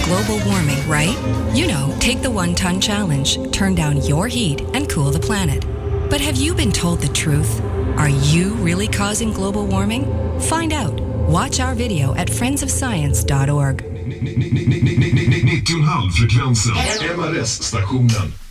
global warming, right? You know, take the 1 ton challenge, turn down your heat and cool the planet. But have you been told the truth? Are you really causing global warming? Find out. Watch our video at friendsofscience.org. 90,5 frekvensen. MRS-stationen.